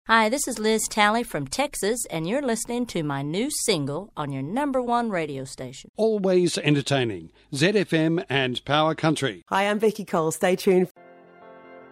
Hi, this is Liz Talley from Texas, and you're listening to my new single on your #1 radio station. Always entertaining. ZFM and Power Country. Hi, I'm Becky Cole. Stay tuned.